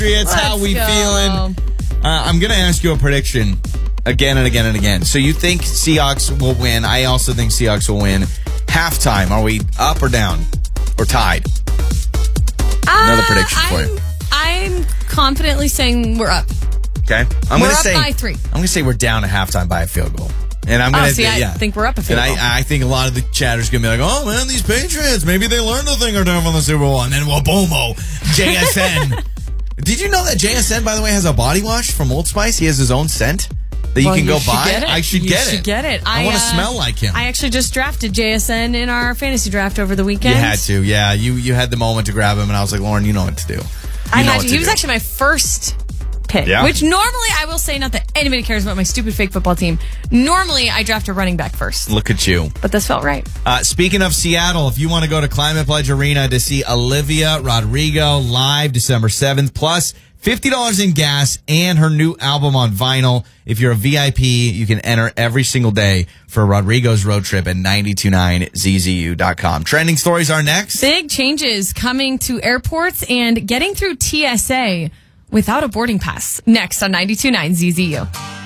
It's How We Feeling. I'm going to ask you a prediction again and again and again. So you think Seahawks will win. I also think Seahawks will win. Halftime, are we up or down? Or tied? Another prediction for you. I'm confidently saying we're up. Okay. We're up by 3. I'm going to say we're down at halftime by a field goal. And I'm going to I think we're up a field goal. And I think a lot of the chatters going to be like, oh, man, these Patriots, maybe they learned a thing or two from the Super Bowl. And then Wabomo, JSN. Did you know that JSN, by the way, has a body wash from Old Spice? He has his own scent that you can go buy. I should get it. You should get it. I want to smell like him. I actually just drafted JSN in our fantasy draft over the weekend. You had to, yeah. You had the moment to grab him, and I was like, Lauren, you know what to do. He was actually my first pick, which normally, I will say, not that anybody cares about my stupid fake football team. Normally, I draft a running back first. Look at you. But this felt right. Speaking of Seattle, if you want to go to Climate Pledge Arena to see Olivia Rodrigo live December 7th, plus $50 in gas and her new album on vinyl. If you're a VIP, you can enter every single day for Rodrigo's road trip at 929ZZU.com. Trending stories are next. Big changes coming to airports and getting through TSA without a boarding pass. Next on 929 ZZU.